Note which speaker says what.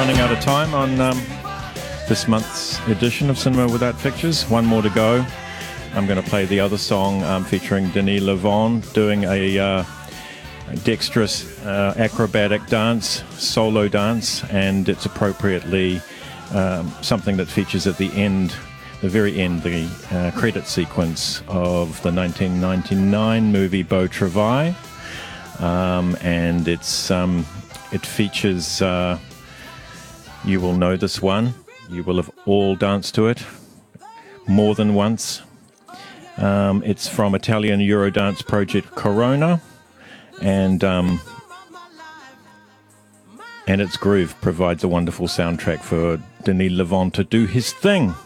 Speaker 1: Running out of time on this month's edition of Cinema Without Pictures. One more to go. I'm going to play the other song featuring Denis Lavant doing a dexterous acrobatic dance, solo dance, and it's appropriately something that features at the end, the very end, the credit sequence of the 1999 movie Beau Travail, and it features. You will know this one. You will have all danced to it more than once. It's from Italian Eurodance project Corona, and its groove provides a wonderful soundtrack for Denis Lavant to do his thing.